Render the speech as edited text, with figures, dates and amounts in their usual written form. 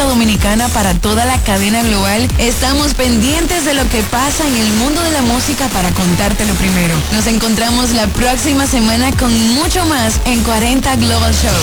República Dominicana para toda la cadena global, estamos pendientes de lo que pasa en el mundo de la música para contártelo primero. Nos encontramos la próxima semana con mucho más en 40 Global Show.